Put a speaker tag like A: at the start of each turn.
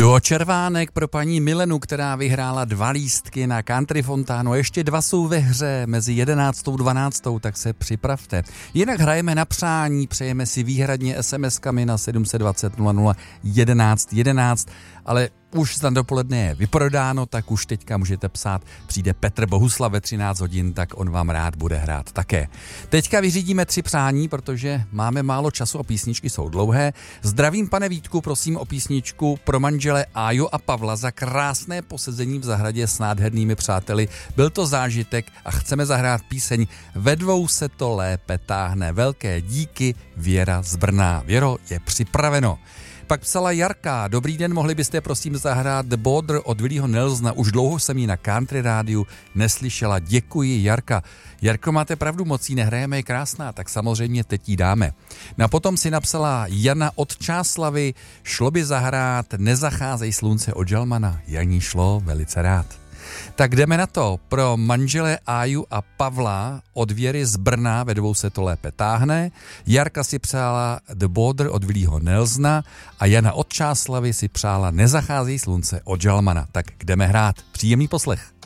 A: Do červánek pro paní Milenu, která vyhrála 2 lístky na Country Fontánu. Ještě 2 jsou ve hře mezi 11. a 12. tak se připravte. Jinak hrajeme na přání, přejeme si výhradně SMS-kami na 720 00 11 11, ale už za dopoledne je vyprodáno, tak už teďka můžete psát. Přijde Petr Bohuslav ve 13 hodin, tak on vám rád bude hrát také. Teďka vyřídíme 3 přání, protože máme málo času a písničky jsou dlouhé. Zdravím, pane Vítku, prosím o písničku pro manžele Áju a Pavla za krásné posezení v zahradě s nádhernými přáteli. Byl to zážitek a chceme zahrát píseň Ve dvou se to lépe táhne. Velké díky, Věra z Brna. Věro, je připraveno. Pak psala Jarka, dobrý den, mohli byste prosím zahrát The Border od Willyho Nelsona, už dlouho jsem ji na Country rádiu neslyšela, děkuji Jarka. Jarko, máte pravdu, moc jí nehrajeme, je krásná, tak samozřejmě teď jí dáme. No a potom si napsala Jana od Čáslavy, šlo by zahrát Nezacházej slunce od Žalmana, Janí šlo velice rád. Tak jdeme na to. Pro manžele Áju a Pavla od Věry z Brna, ve dvou se to lépe táhne. Jarka si přála The Border od Willyho Nelsona a Jana od Čáslavy si přála Nezachází slunce od Žalmana. Tak jdeme hrát. Příjemný poslech.